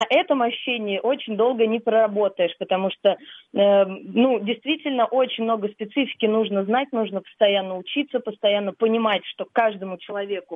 этом ощущении очень долго не проработаешь, потому что, действительно, очень много специфики нужно знать, нужно постоянно учиться, постоянно понимать, что каждому человеку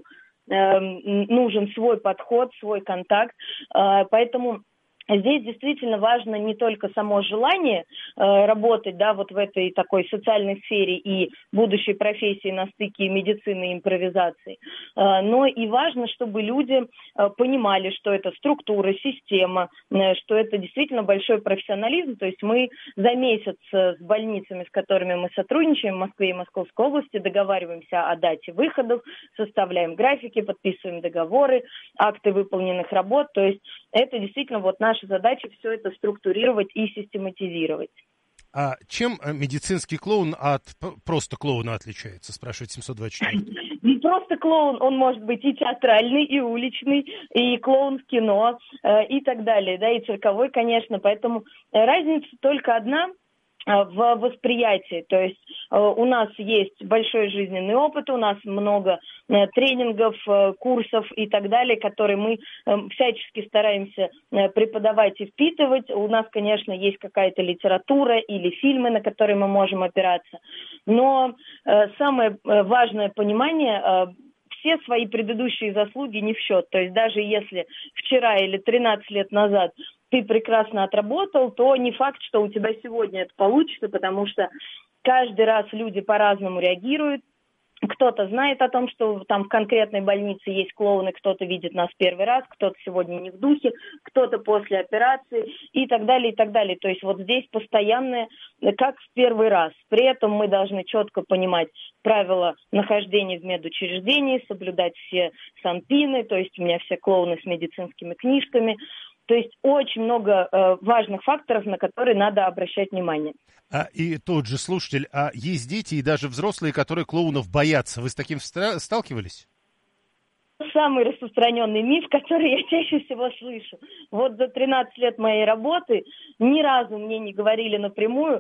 нужен свой подход, свой контакт, поэтому здесь действительно важно не только само желание работать, да, вот в этой такой социальной сфере и будущей профессии на стыке медицины и импровизации, но и важно, чтобы люди понимали, что это структура, система, что это действительно большой профессионализм. То есть мы за месяц с больницами, с которыми мы сотрудничаем в Москве и Московской области, договариваемся о дате выходов, составляем графики, подписываем договоры, акты выполненных работ. То есть это действительно вот наша задача все это структурировать и систематизировать. А чем медицинский клоун от просто клоуна отличается, спрашивает 724? Просто клоун, он может быть и театральный, и уличный, и клоун в кино, и так далее, да, и цирковой, конечно. Поэтому разница только одна в восприятии. То есть у нас есть большой жизненный опыт, у нас много тренингов, курсов и так далее, которые мы всячески стараемся преподавать и впитывать. У нас, конечно, есть какая-то литература или фильмы, на которые мы можем опираться. Но самое важное понимание все свои предыдущие заслуги не в счет. То есть даже если вчера или 13 лет назад ты прекрасно отработал, то не факт, что у тебя сегодня это получится, потому что каждый раз люди по-разному реагируют. Кто-то знает о том, что там в конкретной больнице есть клоуны, кто-то видит нас первый раз, кто-то сегодня не в духе, кто-то после операции и так далее, и так далее. То есть вот здесь постоянное, как в первый раз. При этом мы должны четко понимать правила нахождения в медучреждении, соблюдать все санпины, то есть у меня все клоуны с медицинскими книжками. То есть очень много важных факторов, на которые надо обращать внимание. И тот же слушатель, есть дети и даже взрослые, которые клоунов боятся. Вы с таким сталкивались? Самый распространенный миф, который я чаще всего слышу. Вот за 13 лет моей работы ни разу мне не говорили напрямую,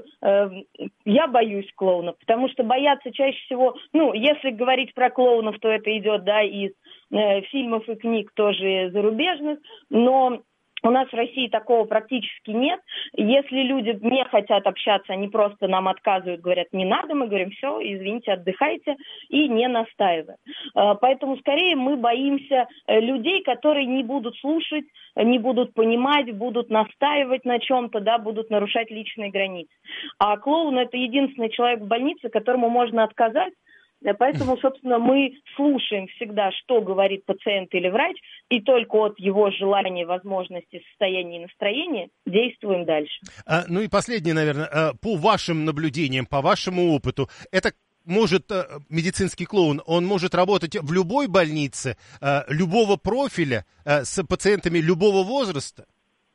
я боюсь клоунов, потому что боятся чаще всего, если говорить про клоунов, то это идет, да, из фильмов и книг тоже зарубежных, но у нас в России такого практически нет. Если люди не хотят общаться, они просто нам отказывают, говорят, не надо, мы говорим, все, извините, отдыхайте, и не настаиваем. Поэтому скорее мы боимся людей, которые не будут слушать, не будут понимать, будут настаивать на чем-то, да, будут нарушать личные границы. А клоун – это единственный человек в больнице, которому можно отказать. Поэтому, собственно, мы слушаем всегда, что говорит пациент или врач, и только от его желания, возможности, состояния и настроения действуем дальше. И последнее, наверное, по вашим наблюдениям, по вашему опыту, это может медицинский клоун, он может работать в любой больнице, любого профиля, с пациентами любого возраста?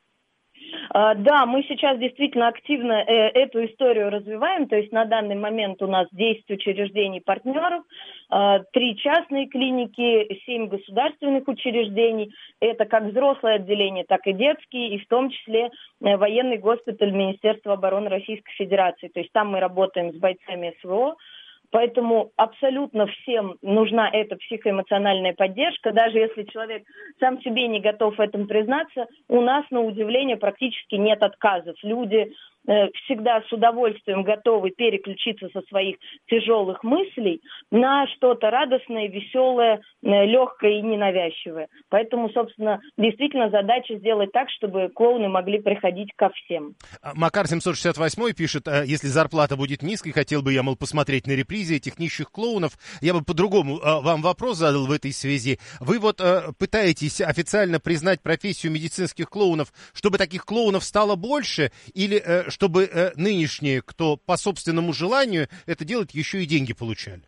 Да, мы сейчас действительно активно эту историю развиваем, то есть на данный момент у нас 10 учреждений-партнеров, 3 частные клиники, 7 государственных учреждений, это как взрослое отделение, так и детские, и в том числе военный госпиталь Министерства обороны Российской Федерации, то есть там мы работаем с бойцами СВО. Поэтому абсолютно всем нужна эта психоэмоциональная поддержка. Даже если человек сам себе не готов в этом признаться, у нас, на удивление, практически нет отказов. Люди всегда с удовольствием готовы переключиться со своих тяжелых мыслей на что-то радостное, веселое, легкое и ненавязчивое. Поэтому, собственно, действительно задача сделать так, чтобы клоуны могли приходить ко всем. Макар 768 пишет, если зарплата будет низкой, хотел бы я, посмотреть на репризе этих нищих клоунов. Я бы по-другому вам вопрос задал в этой связи. Вы пытаетесь официально признать профессию медицинских клоунов, чтобы таких клоунов стало больше, или чтобы нынешние, кто по собственному желанию это делает, еще и деньги получали?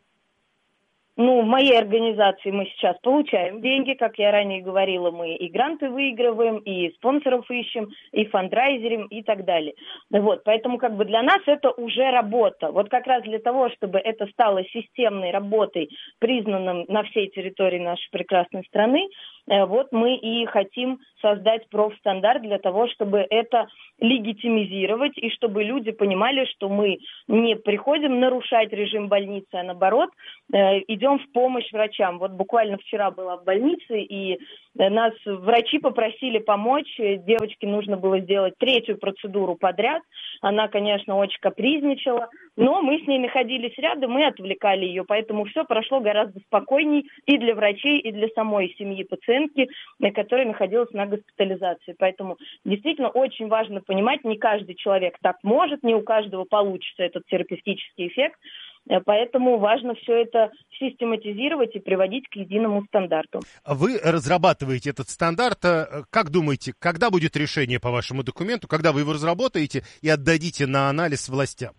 В моей организации мы сейчас получаем деньги, как я ранее говорила, мы и гранты выигрываем, и спонсоров ищем, и фандрайзерим, и так далее. Поэтому для нас это уже работа. Как раз для того, чтобы это стало системной работой, признанным на всей территории нашей прекрасной страны, мы и хотим создать профстандарт для того, чтобы это легитимизировать, и чтобы люди понимали, что мы не приходим нарушать режим больницы, а наоборот, идем идем в помощь врачам. Вот буквально вчера была в больнице, и нас врачи попросили помочь. Девочке нужно было сделать 3-ю процедуру подряд. Она, конечно, очень капризничала, но мы с ней находились рядом и отвлекали ее. Поэтому все прошло гораздо спокойней и для врачей, и для самой семьи пациентки, которая находилась на госпитализации. Поэтому действительно очень важно понимать, не каждый человек так может, не у каждого получится этот терапевтический эффект. Поэтому важно все это систематизировать и приводить к единому стандарту. Вы разрабатываете этот стандарт. Как думаете, когда будет решение по вашему документу, когда вы его разработаете и отдадите на анализ властям?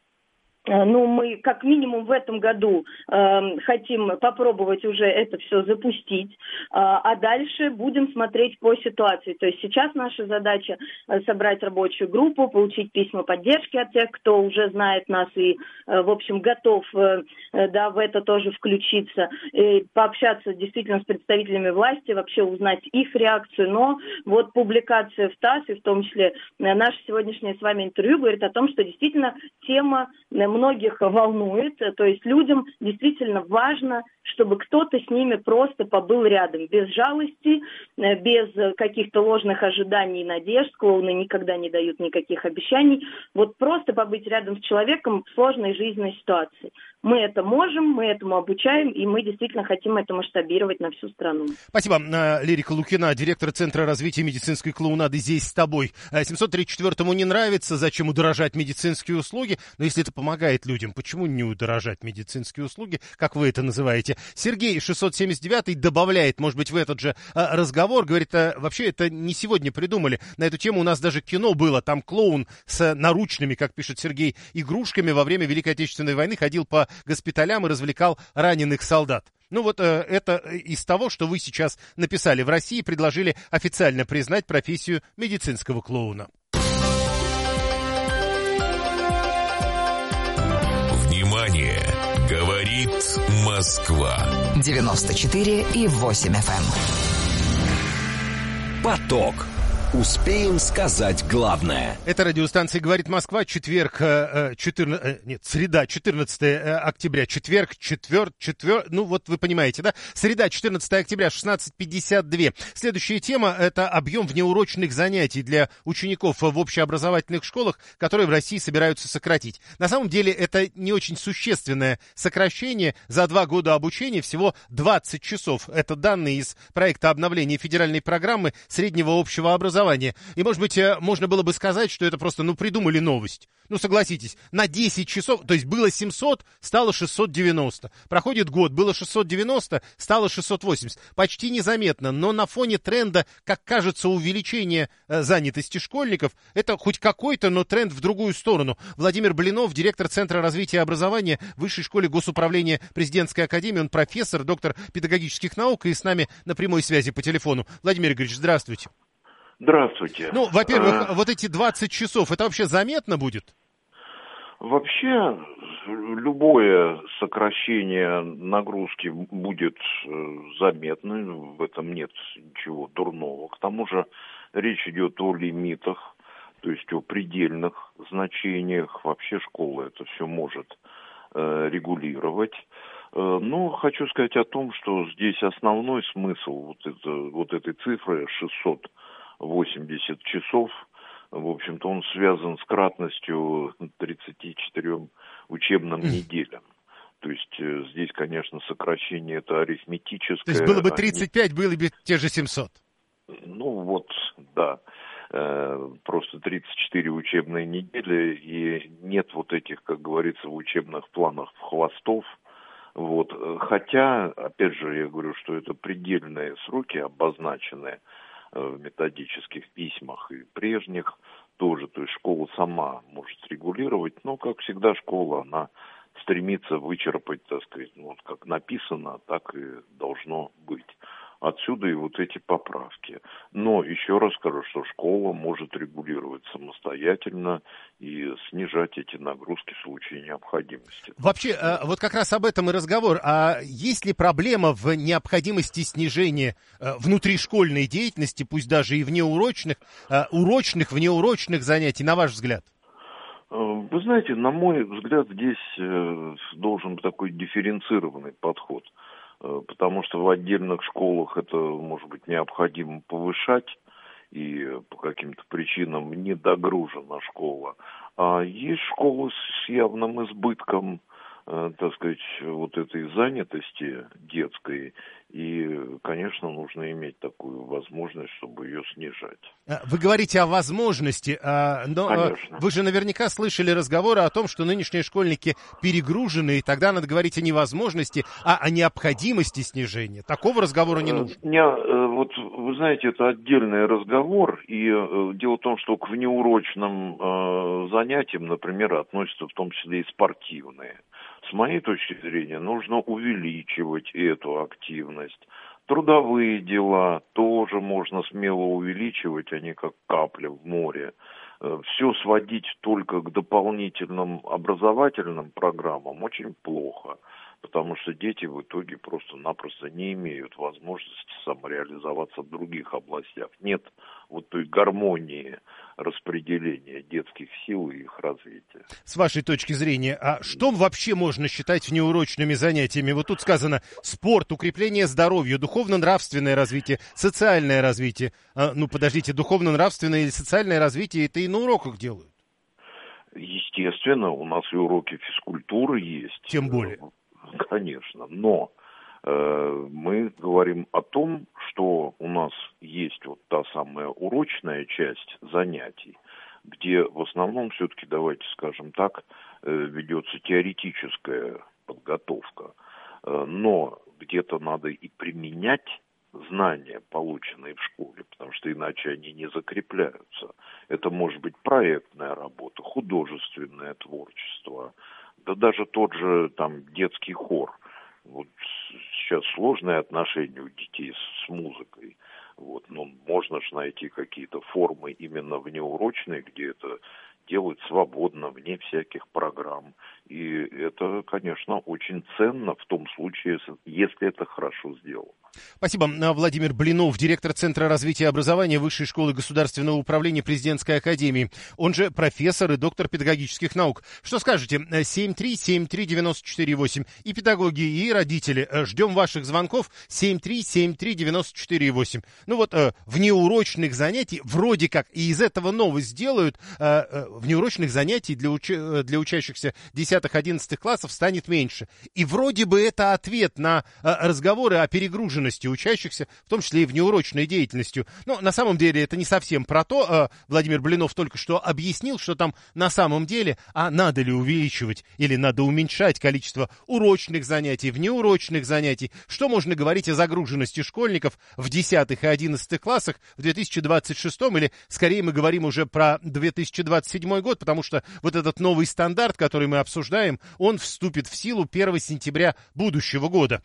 Мы как минимум в этом году хотим попробовать уже это все запустить, а дальше будем смотреть по ситуации. То есть сейчас наша задача собрать рабочую группу, получить письма поддержки от тех, кто уже знает нас и, в общем, готов в это тоже включиться, и пообщаться действительно с представителями власти, вообще узнать их реакцию. Но вот публикация в ТАСС, и в том числе наше сегодняшнее с вами интервью, говорит о том, что действительно тема многих волнует, то есть людям действительно важно, чтобы кто-то с ними просто побыл рядом, без жалости, без каких-то ложных ожиданий и надежд. Клоуны никогда не дают никаких обещаний. Вот просто побыть рядом с человеком в сложной жизненной ситуации. Мы это можем, мы этому обучаем, и мы действительно хотим это масштабировать на всю страну. Спасибо. Лирика Лукина, директор Центра развития медицинской клоунады, здесь с тобой. 734-му не нравится, зачем удорожать медицинские услуги, но если это помогает людям, почему не удорожать медицинские услуги, как вы это называете? Сергей 679-й добавляет, может быть, в этот же разговор, говорит, вообще это не сегодня придумали. На эту тему у нас даже кино было, там клоун с наручными, как пишет Сергей, игрушками во время Великой Отечественной войны ходил по госпиталям и развлекал раненых солдат. Это из того, что вы сейчас написали. В России предложили официально признать профессию медицинского клоуна. Внимание! Говорит Москва. 94,8 FM. Поток. Успеем сказать главное. Это радиостанция «Говорит Москва», среда, 14 октября, вы понимаете, да? Среда, 14 октября, 16:52. Следующая тема – это объем внеурочных занятий для учеников в общеобразовательных школах, которые в России собираются сократить. На самом деле это не очень существенное сокращение. За 2 года обучения всего 20 часов. Это данные из проекта обновления федеральной программы среднего общего образования. И, может быть, можно было бы сказать, что это просто, придумали новость. Согласитесь, на 10 часов, то есть было 700, стало 690. Проходит год, было 690, стало 680. Почти незаметно, но на фоне тренда, как кажется, увеличения занятости школьников, это хоть какой-то, но тренд в другую сторону. Владимир Блинов, директор Центра развития образования в Высшей школе госуправления Президентской академии, он профессор, доктор педагогических наук и с нами на прямой связи по телефону. Владимир Игоревич, здравствуйте. Здравствуйте. Во-первых, вот эти 20 часов, это вообще заметно будет? Вообще, любое сокращение нагрузки будет заметно, в этом нет ничего дурного. К тому же речь идет о лимитах, то есть о предельных значениях. Вообще школа это все может регулировать. Но хочу сказать о том, что здесь основной смысл вот этой цифры 680 часов, в общем-то, он связан с кратностью 34 учебным неделям. То есть здесь, конечно, сокращение это арифметическое. То есть было бы 35, было бы те же 700. Да. Просто 34 учебные недели, и нет вот этих, как говорится, в учебных планах хвостов. Хотя, опять же, я говорю, что это предельные сроки, обозначенные в методических письмах и прежних тоже, то есть школа сама может регулировать, но, как всегда, школа, она стремится вычерпать, так сказать, как написано, так и должно быть. Отсюда и вот эти поправки. Но еще раз скажу, что школа может регулировать самостоятельно и снижать эти нагрузки в случае необходимости. Вообще, вот как раз об этом и разговор. А есть ли проблема в необходимости снижения внутришкольной деятельности, пусть даже и внеурочных, урочных, внеурочных занятий, на ваш взгляд? Вы знаете, на мой взгляд, здесь должен быть такой дифференцированный подход, потому что в отдельных школах это, может быть, необходимо повышать, и по каким-то причинам недогружена школа. А есть школы с явным избытком, так сказать, вот этой занятости детской, и, конечно, нужно иметь такую возможность, чтобы ее снижать. Вы говорите о возможности, но Конечно. вы же наверняка слышали разговоры о том, что нынешние школьники перегружены, и тогда надо говорить о невозможности, а о необходимости снижения. Такого разговора не нужно. Вот вы знаете, это отдельный разговор, и дело в том, что к внеурочным занятиям, например, относятся в том числе и спортивные. С моей точки зрения, нужно увеличивать эту активность. Трудовые дела тоже можно смело увеличивать, они как капля в море. Все сводить только к дополнительным образовательным программам очень плохо, потому что дети в итоге просто-напросто не имеют возможности самореализоваться в других областях. Нет вот той гармонии распределения детских сил и их развития. С вашей точки зрения, а что вообще можно считать внеурочными занятиями? Вот тут сказано спорт, укрепление здоровья, духовно-нравственное развитие, социальное развитие. Подождите, духовно-нравственное или социальное развитие это и на уроках делают? Естественно, у нас и уроки физкультуры есть. Тем более. Конечно, но мы говорим о том, что у нас есть вот та самая урочная часть занятий, где в основном все-таки, давайте скажем так, ведется теоретическая подготовка, но где-то надо и применять знания, полученные в школе, потому что иначе они не закрепляются. Это может быть проектная работа, художественное творчество, да даже тот же там детский хор. Вот сейчас сложные отношения у детей с музыкой. Вот, но можно же найти какие-то формы именно внеурочные, где это делать свободно, вне всяких программ. И это, конечно, очень ценно в том случае, если это хорошо сделано. Спасибо. Владимир Блинов, директор Центра развития и образования Высшей школы государственного управления Президентской академии. Он же профессор и доктор педагогических наук. Что скажете? 7373948. И педагоги, и родители. Ждем ваших звонков. 7373948. Внеурочных занятий вроде как и из этого новость сделают. Внеурочных занятий для учащихся 10-11 классов станет меньше. И вроде бы это ответ на разговоры о перегруженности учащихся, в том числе и внеурочной деятельностью. Но на самом деле это не совсем про то. Владимир Блинов только что объяснил, что там на самом деле, а надо ли увеличивать или надо уменьшать количество урочных занятий, внеурочных занятий. Что можно говорить о загруженности школьников в 10 и 11 классах в 2026 или скорее мы говорим уже про 2027 год, потому что вот этот новый стандарт, который мы обсуждаем, он вступит в силу 1 сентября будущего года.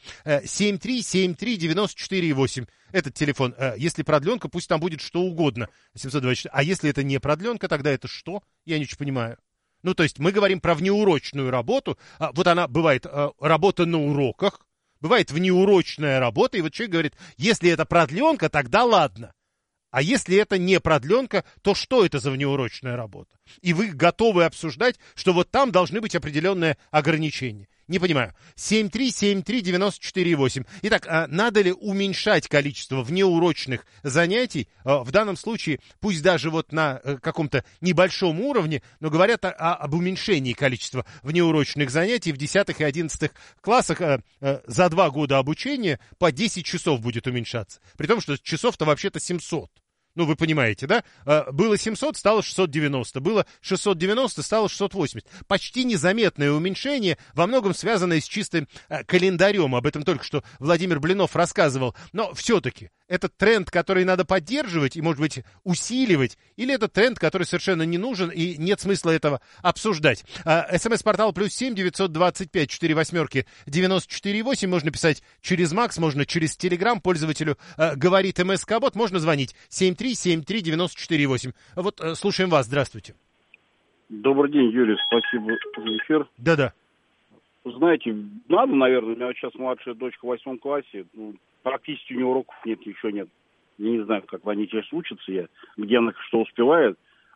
7373948. Этот телефон. Если продленка, пусть там будет что угодно. 724. А если это не продленка, тогда это что? Я не очень понимаю. То есть мы говорим про внеурочную работу. Вот она бывает работа на уроках, бывает внеурочная работа. И вот человек говорит, если это продленка, тогда ладно. А если это не продленка, то что это за внеурочная работа? И вы готовы обсуждать, что вот там должны быть определенные ограничения. Не понимаю. 7373948. Итак, надо ли уменьшать количество внеурочных занятий? В данном случае, пусть даже вот на каком-то небольшом уровне, но говорят об уменьшении количества внеурочных занятий в 10 и 11 классах за 2 года обучения по 10 часов будет уменьшаться. При том, что часов-то вообще-то 700. Вы понимаете, да? Было 700, стало 690. Было 690, стало 680. Почти незаметное уменьшение, во многом связанное с чистым календарем. Об этом только что Владимир Блинов рассказывал. Но все-таки этот тренд, который надо поддерживать и, может быть, усиливать, или это тренд, который совершенно не нужен и нет смысла этого обсуждать. СМС-портал +7 925 48 94 8. Можно писать через Макс, можно через Телеграм. Пользователю говорит МСК-бот. Можно звонить 7373948. Вот слушаем вас. Здравствуйте. Добрый день, Юрий. Спасибо за эфир. Да-да. Знаете, надо, наверное, у меня сейчас младшая дочка в 8 классе. Практически у нее уроков нет, ничего нет. Я не знаю, как они сейчас учатся, где она что успевает.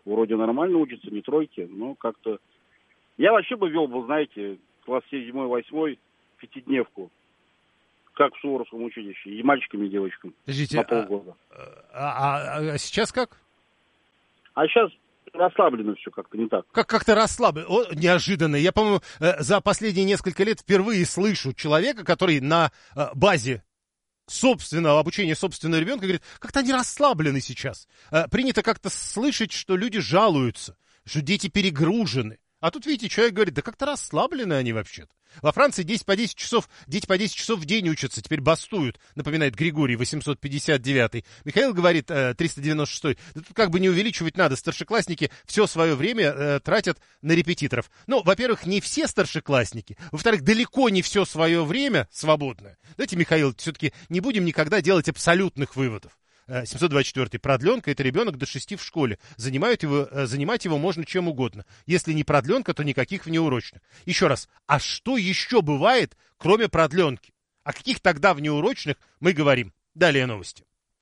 вроде нормально учатся, не тройки, но как-то... Я вообще бы вел, знаете, класс 7-8, пятидневку, как в Суворовском училище, и мальчикам, и девочкам. Подождите, на полгода. А сейчас как? А сейчас расслаблено все как-то не так. Как-то расслаблено. Неожиданно. Я, по-моему, за последние несколько лет впервые слышу человека, который на базе собственного обучения собственного ребенка говорит, как-то они расслаблены сейчас. Принято как-то слышать, что люди жалуются, что дети перегружены. А тут, видите, человек говорит, да как-то расслаблены они вообще-то. Во Франции дети по 10 часов в день учатся, теперь бастуют, напоминает Григорий, 859-й. Михаил говорит, 396-й, да тут как бы не увеличивать надо, старшеклассники все свое время тратят на репетиторов. Ну, во-первых, не все старшеклассники, во-вторых, далеко не все свое время свободное. Знаете, Михаил, все-таки не будем никогда делать абсолютных выводов. 724-й. Продленка — это ребенок до 6 в школе. Занимать его можно чем угодно. Если не продленка, то никаких внеурочных. Еще раз, а что еще бывает, кроме продленки? О каких тогда внеурочных мы говорим? Далее новости.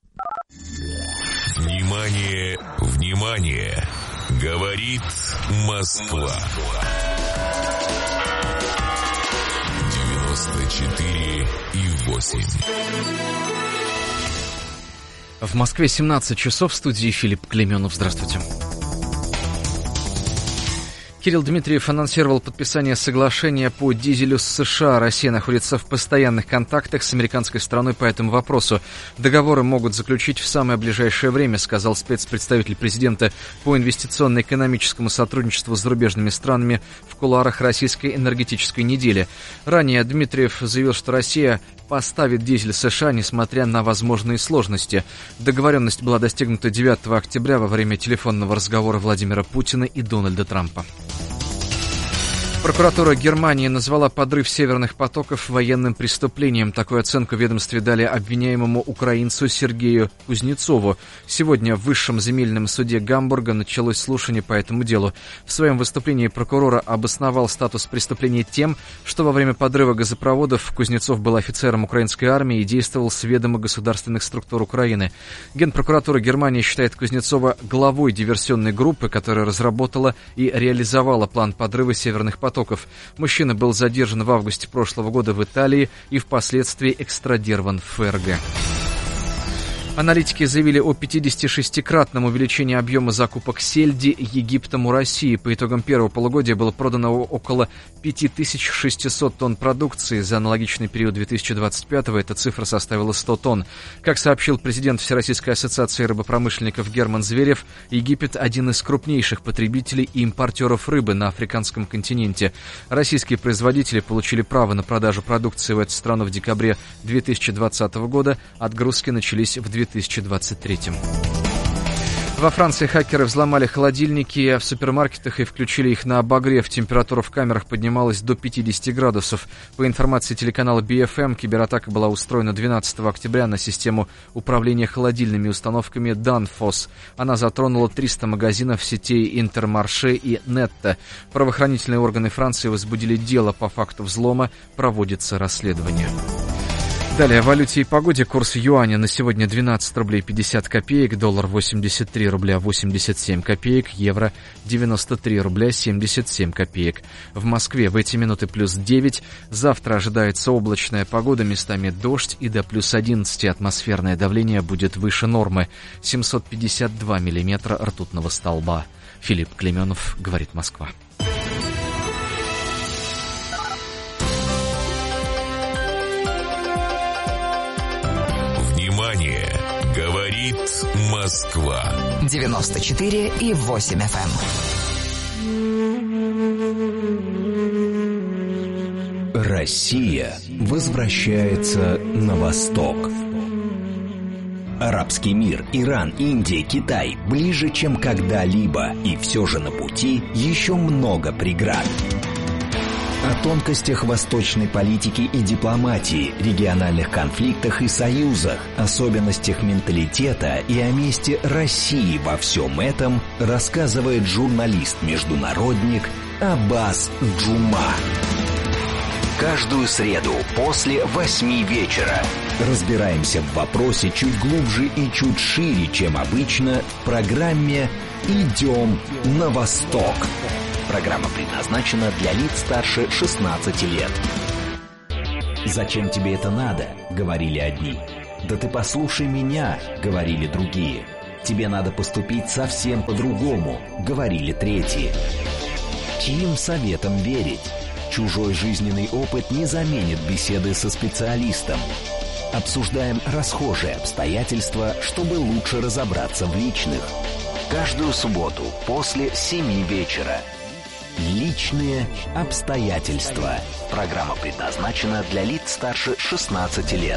Внимание, внимание! Говорит Москва. 94,8. В Москве 17 часов, в студии Филипп Клейменов. Здравствуйте. Кирилл Дмитриев анонсировал подписание соглашения по дизелю с США. Россия находится в постоянных контактах с американской стороной по этому вопросу. Договоры могут заключить в самое ближайшее время, сказал спецпредставитель президента по инвестиционно-экономическому сотрудничеству с зарубежными странами в кулуарах российской энергетической недели. Ранее Дмитриев заявил, что Россия поставит дизель США, несмотря на возможные сложности. Договоренность была достигнута 9 октября во время телефонного разговора Владимира Путина и Дональда Трампа. Прокуратура Германии назвала подрыв северных потоков военным преступлением. Такую оценку в ведомстве дали обвиняемому украинцу Сергею Кузнецову. Сегодня в Высшем земельном суде Гамбурга началось слушание по этому делу. В своем выступлении прокурор обосновал статус преступления тем, что во время подрыва газопроводов Кузнецов был офицером украинской армии и действовал с ведома государственных структур Украины. Генпрокуратура Германии считает Кузнецова главой диверсионной группы, которая разработала и реализовала план подрыва северных потоков. Мужчина был задержан в августе прошлого года в Италии и впоследствии экстрадирован в ФРГ. Аналитики заявили о 56-кратном увеличении объема закупок сельди Египтом у России. По итогам первого полугодия было продано около 5600 тонн продукции. За аналогичный период 2025-го эта цифра составила 100 тонн. Как сообщил президент Всероссийской ассоциации рыбопромышленников Герман Зверев, Египет – один из крупнейших потребителей и импортеров рыбы на африканском континенте. Российские производители получили право на продажу продукции в эту страну в декабре 2020 года. Отгрузки начались в 2023. Во Франции хакеры взломали холодильники в супермаркетах и включили их на обогрев. Температура в камерах поднималась до 50 градусов. По информации телеканала BFM, кибератака была устроена 12 октября на систему управления холодильными установками Danfoss. Она затронула 300 магазинов сетей Интермарше и Нетто. Правоохранительные органы Франции возбудили дело по факту взлома. Проводится расследование. Далее о валюте и погоде. Курс юаня на сегодня 12 рублей 50 копеек, доллар 83 рубля 87 копеек, евро 93 рубля 77 копеек. В Москве в эти минуты плюс 9. Завтра ожидается облачная погода, местами дождь и до плюс 11. Атмосферное давление будет выше нормы. 752 миллиметра ртутного столба. Филипп Клейменов, говорит Москва. Говорит Москва. 94,8 FM. Россия возвращается на восток. Арабский мир, Иран, Индия, Китай ближе, чем когда-либо. И все же на пути еще много преград. О тонкостях восточной политики и дипломатии, региональных конфликтах и союзах, особенностях менталитета и о месте России во всем этом рассказывает журналист-международник Аббас Джума. Каждую среду после 8 вечера Разбираемся в вопросе чуть глубже и чуть шире, чем обычно, в программе «Идем на восток». Программа предназначена для лиц старше 16 лет. «Зачем тебе это надо?» — говорили одни. «Да ты послушай меня», — говорили другие. «Тебе надо поступить совсем по-другому», — говорили третьи. Чьим советам верить? Чужой жизненный опыт не заменит беседы со специалистом. Обсуждаем расхожие обстоятельства, чтобы лучше разобраться в личных. Каждую субботу после 7 вечера. Личные обстоятельства. Программа предназначена для лиц старше 16 лет.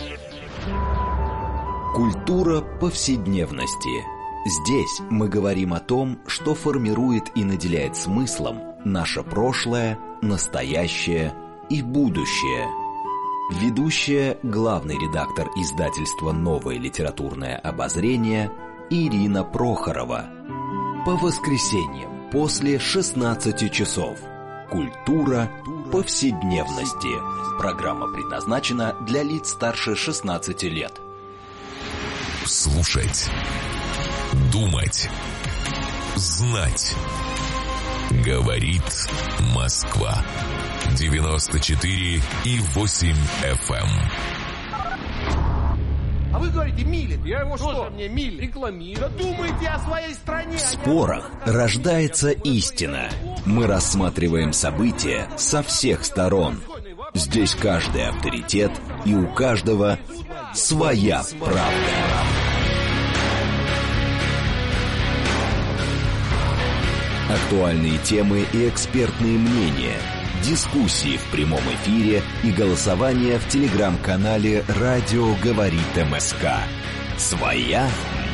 Культура повседневности. Здесь мы говорим о том, что формирует и наделяет смыслом наше прошлое, настоящее и будущее. Ведущая, главный редактор издательства «Новое литературное обозрение» Ирина Прохорова. По воскресеньям после 16 часов. Культура повседневности. Программа предназначена для лиц старше 16 лет. Слушать, думать, знать. Говорит Москва. 94,8 FM. А вы говорите, милит. Я его что? Мне милит. Рекламирую. Да думайте о своей стране. В спорах рождается истина. Мы рассматриваем события со всех сторон. Здесь каждый авторитет, и у каждого своя правда. Актуальные темы и экспертные мнения, дискуссии в прямом эфире и голосование в телеграм-канале «Радио говорит МСК». Своя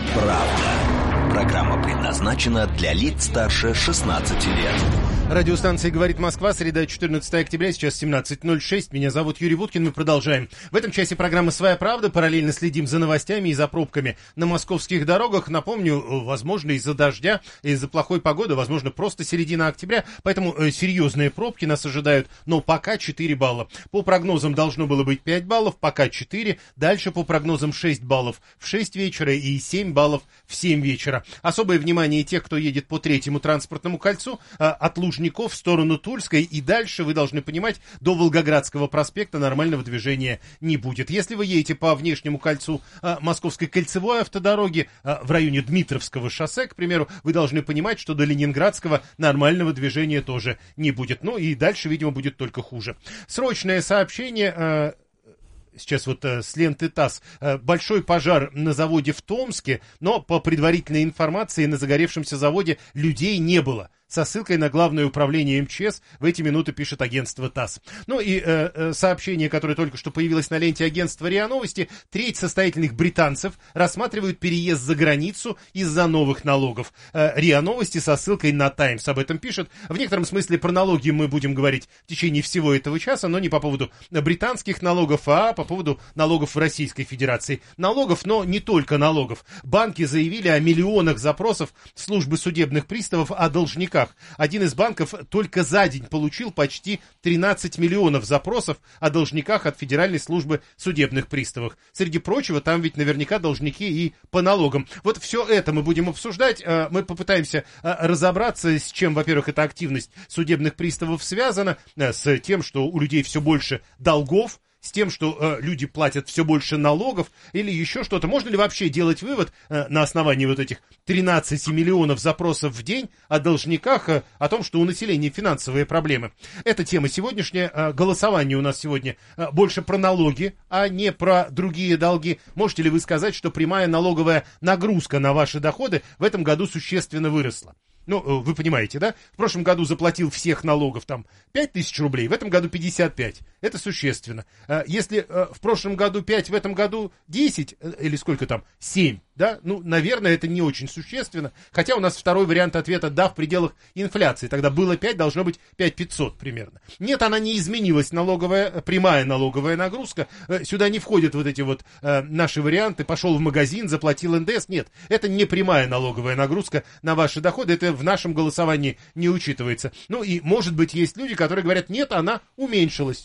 правда. Программа предназначена для лиц старше 16 лет. Радиостанция «Говорит Москва», среда, 14 октября, сейчас 17:06. Меня зовут Юрий Вуткин, мы продолжаем. В этом часе программы «Своя правда». Параллельно следим за новостями и за пробками на московских дорогах. Напомню, возможно, из-за дождя, из-за плохой погоды, возможно, просто середина октября. Поэтому серьезные пробки нас ожидают, но пока 4 балла. По прогнозам должно было быть 5 баллов, пока 4. Дальше по прогнозам 6 баллов в 6 вечера и 7 баллов в 7 вечера. Особое внимание тех, кто едет по третьему транспортному кольцу, от Лужников в сторону Тульской, и дальше, вы должны понимать, до Волгоградского проспекта нормального движения не будет. Если вы едете по внешнему кольцу Московской кольцевой автодороги в районе Дмитровского шоссе, к примеру, вы должны понимать, что до Ленинградского нормального движения тоже не будет. Ну и дальше, видимо, будет только хуже. Срочное сообщение... Сейчас вот с ленты ТАСС. Большой пожар на заводе в Томске, но по предварительной информации на загоревшемся заводе людей не было. Со ссылкой на Главное управление МЧС в эти минуты пишет агентство ТАСС. Ну и сообщение, которое только что появилось на ленте агентства РИА Новости. Треть состоятельных британцев рассматривают переезд за границу из-за новых налогов. РИА Новости со ссылкой на Таймс об этом пишет. В некотором смысле про налоги мы будем говорить в течение всего этого часа, но не по поводу британских налогов, а по поводу налогов в Российской Федерации. Налогов, но не только налогов. Банки заявили о миллионах запросов службы судебных приставов о должниках. Один из банков только за день получил почти 13 миллионов запросов о должниках от Федеральной службы судебных приставов. Среди прочего, там ведь наверняка должники и по налогам. Вот все это мы будем обсуждать. Мы попытаемся разобраться, с чем, во-первых, эта активность судебных приставов связана, с тем, что у людей все больше долгов, с тем, что люди платят все больше налогов или еще что-то. Можно ли вообще делать вывод на основании вот этих 13 миллионов запросов в день о должниках, о том, что у населения финансовые проблемы? Это тема сегодняшняя. Голосование у нас сегодня больше про налоги, а не про другие долги. Можете ли вы сказать, что прямая налоговая нагрузка на ваши доходы в этом году существенно выросла? Ну, вы понимаете, да? В прошлом году заплатил всех налогов там 5 тысяч рублей, в этом году 55. Это существенно. Если в прошлом году 5, в этом году 10, или сколько там, 7, да? Ну, наверное, это не очень существенно. Хотя у нас второй вариант ответа «да» в пределах инфляции. Тогда было 5, должно быть 5500 примерно. Нет, она не изменилась, прямая налоговая нагрузка. Сюда не входят вот эти вот наши варианты. Пошел в магазин, заплатил НДС. Нет, это не прямая налоговая нагрузка на ваши доходы. Это в нашем голосовании не учитывается. Ну и, может быть, есть люди, которые говорят, нет, она уменьшилась.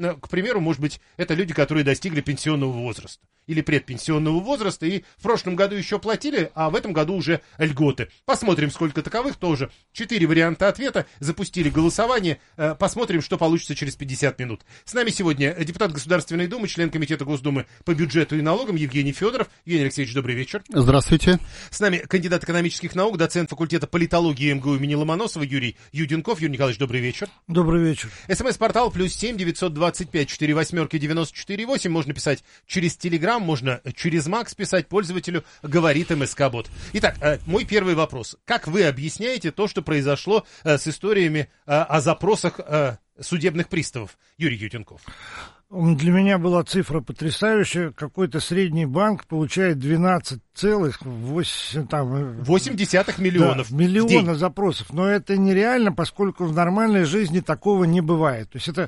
к примеру, может быть, это люди, которые достигли пенсионного возраста или предпенсионного возраста, и в прошлом году еще платили, а в этом году уже льготы. Посмотрим, сколько таковых тоже. 4 варианта ответа. Запустили голосование. Посмотрим, что получится через 50 минут. С нами сегодня депутат Государственной Думы, член Комитета Госдумы по бюджету и налогам Евгений Федоров. Евгений Алексеевич, добрый вечер. Здравствуйте. С нами кандидат экономических наук, доцент факультета политологии МГУ имени Ломоносова Юрий Юденков. Юрий Николаевич, добрый вечер. Добрый вечер. СМС-портал +7 925 48 94 8. Можно писать через Телеграм, можно через Макс писать пользователю, говорит МСК-бот. Итак, мой первый вопрос. Как вы объясняете то, что произошло с историями о запросах судебных приставов? Юрий Ютенков. Для меня была цифра потрясающая. Какой-то средний банк получает 12,8 миллионов. Да, миллиона запросов. Но это нереально, поскольку в нормальной жизни такого не бывает. То есть это,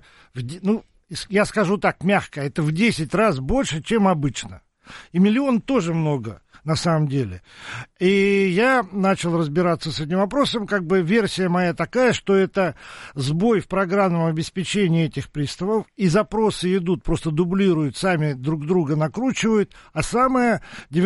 я скажу так, мягко, это в 10 раз больше, чем обычно. И миллион тоже много, на самом деле. И я начал разбираться с этим вопросом. Как бы версия моя такая, что это сбой в программном обеспечении этих приставов. И запросы идут, просто дублируют, сами друг друга накручивают. А самое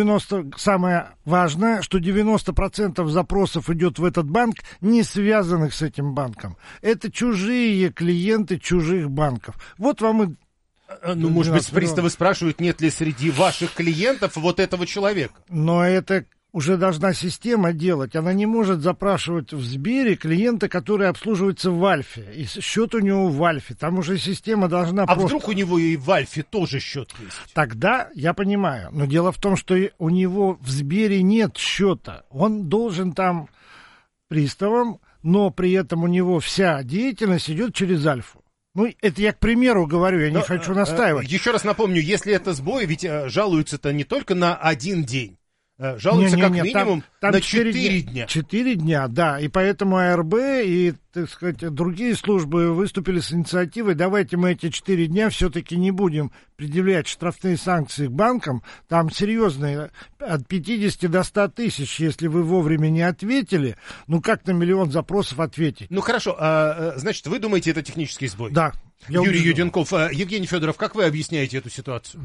важное, что 90% запросов идет в этот банк, не связанных с этим банком. Это чужие клиенты чужих банков. Вот вам и... Ну, может быть, приставы спрашивают, нет ли среди ваших клиентов вот этого человека. Но это уже должна система делать. Она не может запрашивать в Сбере клиента, который обслуживается в Альфе. И счет у него в Альфе. Там уже система должна просто... А вдруг у него и в Альфе тоже счет есть? Тогда я понимаю. Но дело в том, что у него в Сбере нет счета. Он должен там приставам, но при этом у него вся деятельность идет через Альфу. Ну, это я к примеру говорю, я не хочу настаивать. Еще раз напомню, если это сбой, ведь жалуются-то не только на один день. Жалуются как минимум там на 4 дня. 4 дня, да. И поэтому АРБ и, так сказать, другие службы выступили с инициативой, давайте мы эти 4 дня все-таки не будем предъявлять штрафные санкции к банкам. Там серьезные, от 50 до 100 тысяч, если вы вовремя не ответили. Ну, как на миллион запросов ответить? Ну, хорошо. Значит, вы думаете, это технический сбой? Да. Юрий Юденков. Евгений Федоров, как вы объясняете эту ситуацию?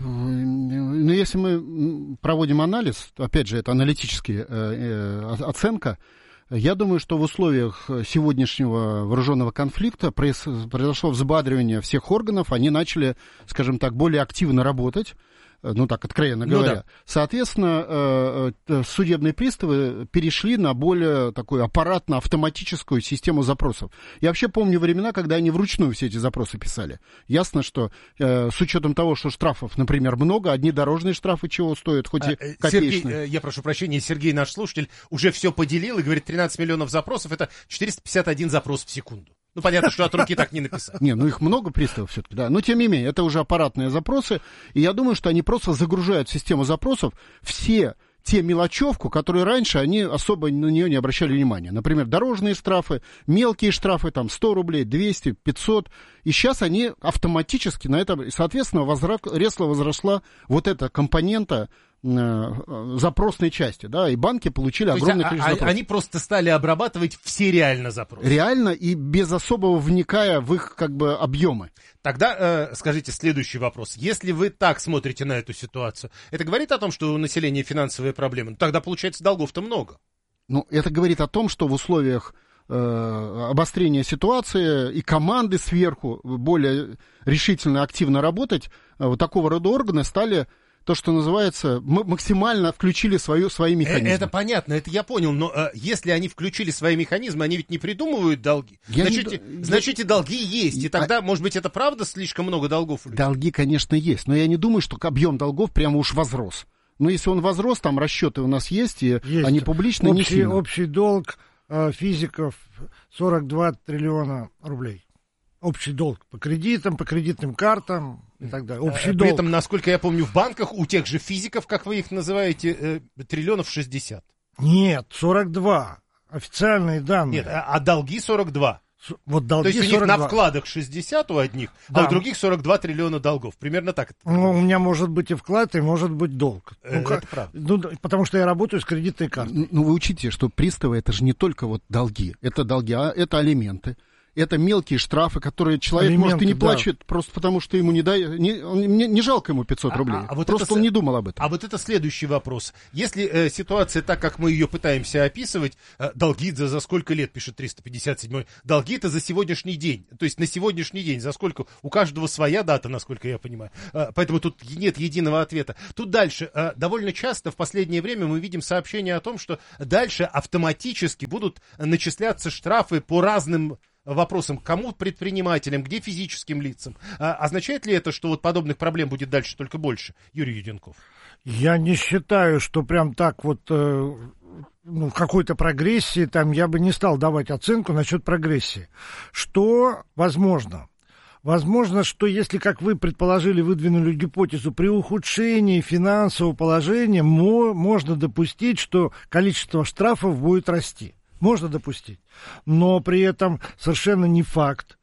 Ну, если мы проводим анализ, опять же, это аналитическая оценка, я думаю, что в условиях сегодняшнего вооруженного конфликта произошло взбадривание всех органов, они начали, скажем так, более активно работать. Ну, так, откровенно говоря. Да. Соответственно, судебные приставы перешли на более такую аппаратно-автоматическую систему запросов. Я вообще помню времена, когда они вручную все эти запросы писали. Ясно, что с учетом того, что штрафов, например, много, одни дорожные штрафы чего стоят, хоть и копеечные. Сергей, я прошу прощения, Сергей, наш слушатель, уже все поделил и говорит, 13 миллионов запросов, это 451 запрос в секунду. Ну, понятно, что от руки так не написать. Не, ну их много приставов все-таки, да. Но, тем не менее, это уже аппаратные запросы. И я думаю, что они просто загружают в систему запросов все те мелочевку, которые раньше они особо на нее не обращали внимания. Например, дорожные штрафы, мелкие штрафы, там 100 рублей, 200, 500. И сейчас они автоматически на это, соответственно, резко возросла вот эта компонента запросной части, да, и банки получили огромное количество запросов. Они просто стали обрабатывать все реально запросы. Реально и без особого вникая в их, как бы, объемы. Тогда скажите следующий вопрос. Если вы так смотрите на эту ситуацию, это говорит о том, что у населения финансовые проблемы? Ну, тогда, получается, долгов-то много. Ну, это говорит о том, что в условиях обострения ситуации и команды сверху более решительно, активно работать, вот такого рода органы стали... То, что называется, мы максимально включили свои механизмы. Это понятно, это я понял, но если они включили свои механизмы, они ведь не придумывают долги. Значит, и долги есть, и тогда, может быть, это правда слишком много долгов? Долги, конечно, есть, но я не думаю, что объем долгов прямо уж возрос. Но если он возрос, там расчеты у нас есть, и они публичные, не сильно. Общий долг физиков 42 триллиона рублей. Общий долг по кредитам, по кредитным картам и так далее. Общий долг. При этом, насколько я помню, в банках у тех же физиков, как вы их называете, триллионов 60. Нет, 42. Официальные данные. Нет, а долги 42. Вот долги. То есть 42. У них на вкладах 60 у одних, да, а у других 42 триллиона долгов. Примерно так. Ну, у меня может быть и вклад, и может быть долг. Это правда. Ну, потому что я работаю с кредитной картой. Ну, вы учите, что приставы — это же не только вот долги. Это долги, а это алименты. это мелкие штрафы, которые человек, алименты, может, и не да. плачет, просто потому что ему не жалко ему 500 рублей. Вот просто он не думал об этом. А вот это следующий вопрос. Если ситуация так, как мы ее пытаемся описывать, долги за сколько лет, пишет 357-й, долги-то за сегодняшний день. То есть на сегодняшний день, за сколько? У каждого своя дата, насколько я понимаю. Поэтому тут нет единого ответа. Тут дальше. Довольно часто в последнее время мы видим сообщения о том, что дальше автоматически будут начисляться штрафы по разным вопросам, кому предпринимателям, где физическим лицам. Означает ли это, что вот подобных проблем будет дальше только больше? Юрий Юденков. Я не считаю, что прям так вот в какой-то прогрессии, там я бы не стал давать оценку насчет прогрессии. Что возможно? Возможно, что если, как вы предположили, выдвинули гипотезу, при ухудшении финансового положения можно допустить, что количество штрафов будет расти. Можно допустить. Но при этом совершенно не факт,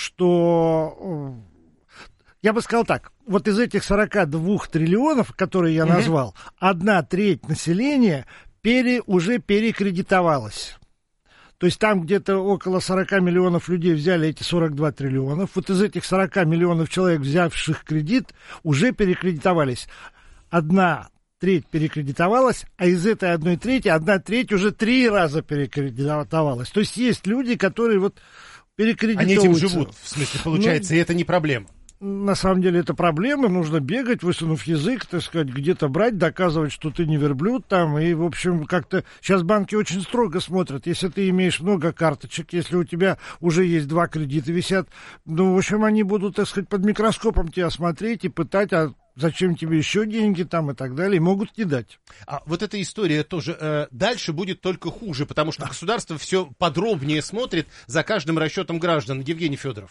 что... Я бы сказал так, вот из этих 42 триллионов, которые я назвал, 1/3 населения уже перекредитовалась. То есть там где-то около 40 миллионов людей взяли эти 42 триллиона. Вот из этих 40 миллионов человек, взявших кредит, уже перекредитовались. 1/3 перекредитовалась, а из этой 1/3 уже 3 раза перекредитовалась. То есть есть люди, которые вот перекредитовываются. Они этим живут, в смысле, получается, и это не проблема. На самом деле это проблема, нужно бегать, высунув язык, так сказать, где-то брать, доказывать, что ты не верблюд там, и, в общем, как-то сейчас банки очень строго смотрят, если ты имеешь много карточек, если у тебя уже есть 2 кредита висят, в общем, они будут, так сказать, под микроскопом тебя смотреть и пытать, а зачем тебе еще деньги там и так далее, и могут не дать. А вот эта история тоже дальше будет только хуже, потому что государство все подробнее смотрит за каждым расчетом граждан. Евгений Федоров.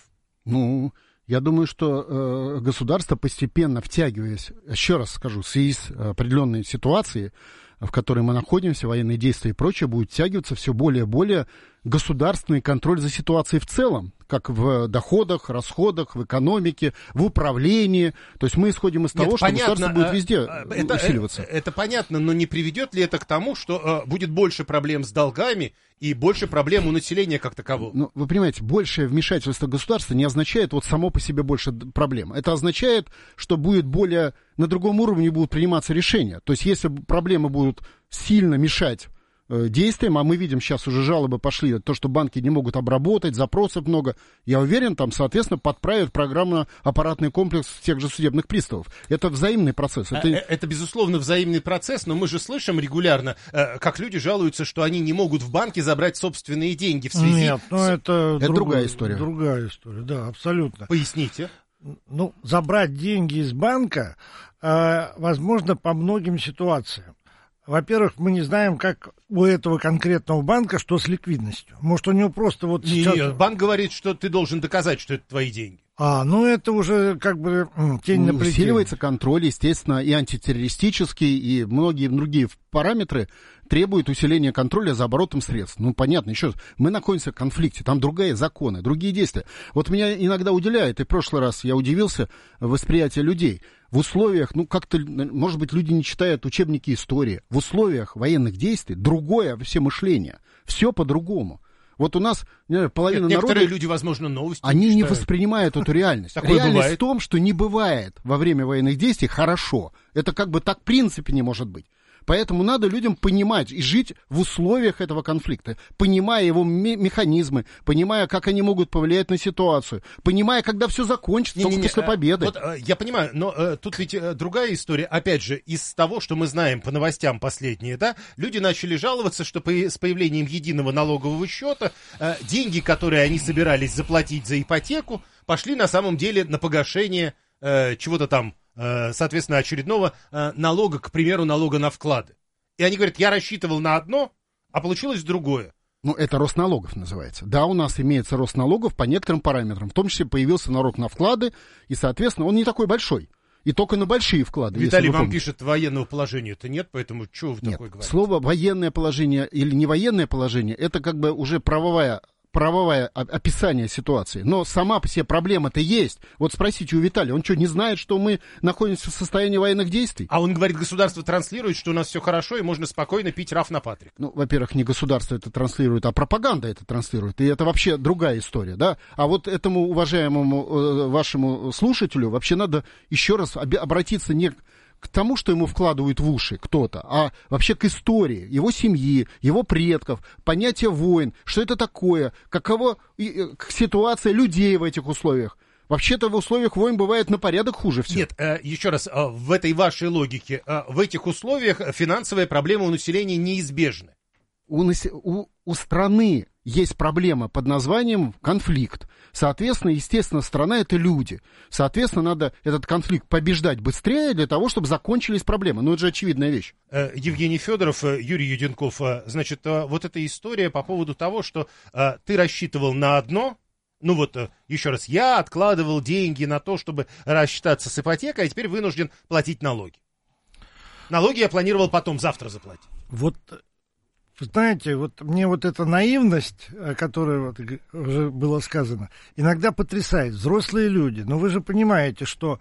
Я думаю, что государство, постепенно втягиваясь, еще раз скажу, в связи с определенной ситуацией, в которой мы находимся, военные действия и прочее, будет втягиваться все более и более государственный контроль за ситуацией в целом, как в доходах, расходах, в экономике, в управлении. То есть мы исходим из того, что государство будет везде усиливаться. Это понятно, но не приведет ли это к тому, что будет больше проблем с долгами и больше проблем у населения как такового? Вы понимаете, большее вмешательство государства не означает вот само по себе больше проблем. Это означает, что будет более на другом уровне будут приниматься решения. То есть если проблемы будут сильно мешать действиям, а мы видим, сейчас уже жалобы пошли, то, что банки не могут обработать, запросов много, я уверен, там, соответственно, подправят программно-аппаратный комплекс тех же судебных приставов. Это взаимный процесс. Это, безусловно, взаимный процесс, но мы же слышим регулярно, как люди жалуются, что они не могут в банке забрать собственные деньги в связи... Нет, это другая история. Другая история, да, абсолютно. Поясните. Забрать деньги из банка возможно по многим ситуациям. Во-первых, мы не знаем, как у этого конкретного банка, что с ликвидностью. Может, у него просто вот сейчас... Нет, банк говорит, что ты должен доказать, что это твои деньги. Это уже как бы тень на плече. Усиливается контроль, естественно, и антитеррористический, и многие другие параметры требуют усиления контроля за оборотом средств. Понятно, еще раз, мы находимся в конфликте, там другие законы, другие действия. Вот меня иногда удивляет, и в прошлый раз я удивился, восприятие людей. В условиях, как-то, может быть, люди не читают учебники истории. В условиях военных действий другое все мышление, все по-другому. Вот у нас половина народа... Некоторые люди, возможно, новости они не воспринимают эту реальность. Реальность в том, что не бывает во время военных действий хорошо. Это как бы так в принципе не может быть. Поэтому надо людям понимать и жить в условиях этого конфликта, понимая его механизмы, понимая, как они могут повлиять на ситуацию, понимая, когда все закончится, только после победы. Я понимаю, но тут ведь другая история. Опять же, из того, что мы знаем по новостям последние, люди начали жаловаться, что с появлением единого налогового счета деньги, которые они собирались заплатить за ипотеку, пошли на самом деле на погашение чего-то там, соответственно, очередного налога, к примеру, налога на вклады. И они говорят, я рассчитывал на одно, а получилось другое. Это рост налогов называется. Да, у нас имеется рост налогов по некоторым параметрам. В том числе появился налог на вклады, и, соответственно, он не такой большой. И только на большие вклады. Виталий вам пишет, военного положения-то нет, поэтому что вы такое говорите? Слово военное положение или не военное положение, это как бы уже правовая правовое описание ситуации. Но сама по себе проблема-то есть. Вот спросите у Виталия, он что, не знает, что мы находимся в состоянии военных действий? А он говорит, государство транслирует, что у нас все хорошо, и можно спокойно пить Раф на Патрик. Ну, во-первых, не государство это транслирует, а пропаганда это транслирует. И это вообще другая история, да? А вот этому уважаемому вашему слушателю вообще надо еще раз обратиться не к тому, что ему вкладывают в уши кто-то, а вообще к истории его семьи, его предков, понятие войн, что это такое, какова ситуация людей в этих условиях. Вообще-то в условиях войн бывает на порядок хуже всего. Нет, еще раз, в этой вашей логике, в этих условиях финансовые проблемы у населения неизбежны. У страны есть проблема под названием конфликт. Соответственно, естественно, страна — это люди. Соответственно, надо этот конфликт побеждать быстрее для того, чтобы закончились проблемы. Ну, это же очевидная вещь. Евгений Федоров, Юрий Юденков, значит, вот эта история по поводу того, что ты рассчитывал на одно. Ну вот, еще раз, я откладывал деньги на то, чтобы рассчитаться с ипотекой, а теперь вынужден платить налоги. Налоги я планировал потом, завтра заплатить. Вот, знаете, вот мне вот эта наивность, о которой вот уже было сказано, иногда потрясает. Взрослые люди, но вы же понимаете, что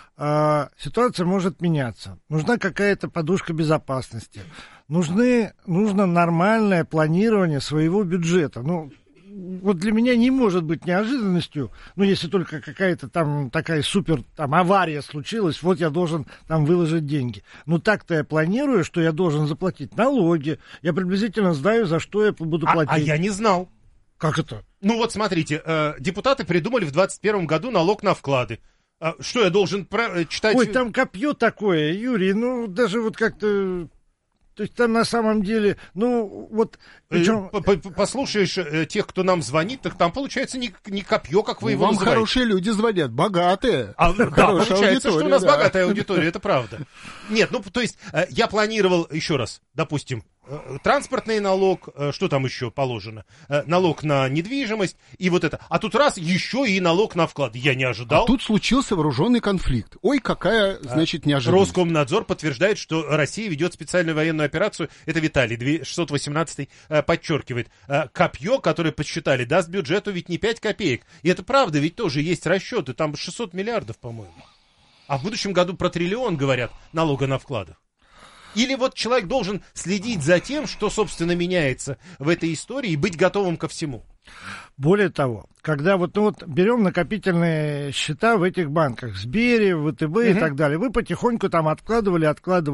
ситуация может меняться. Нужна какая-то подушка безопасности. Нужно нормальное планирование своего бюджета. Ну, вот для меня не может быть неожиданностью, ну, если только какая-то там такая супер там авария случилась, вот я должен там выложить деньги. Ну, так-то я планирую, что я должен заплатить налоги, я приблизительно знаю, за что я буду платить. А я не знал. Как это? Ну, вот смотрите, депутаты придумали в 2021 году налог на вклады. Что, я должен читать... Ой, там копье такое, Юрий, ну, даже вот как-то... То есть там на самом деле, ну, вот... Причем... Послушаешь тех, кто нам звонит, так там получается не копье, как вы его вам называете. Хорошие люди звонят, богатые. Да, получается, что у нас богатая аудитория, это правда. Нет, ну, то есть я планировал, еще раз, допустим, транспортный налог, что там еще положено? Налог на недвижимость и вот это. А тут раз, еще и налог на вклад. Я не ожидал. А тут случился вооруженный конфликт. Ой, какая, значит, неожиданность. Роскомнадзор подтверждает, что Россия ведет специальную военную операцию. Это Виталий, 618 подчеркивает. Копье, которое подсчитали, даст бюджету ведь не 5 копеек. И это правда, ведь тоже есть расчеты. Там 600 миллиардов, по-моему. А в будущем году про триллион, говорят, налога на вкладах. Или вот человек должен следить за тем, что, собственно, меняется в этой истории, и быть готовым ко всему. Более того, когда вот берем накопительные счета в этих банках, Сбере, ВТБ и так далее, вы потихоньку там откладывали,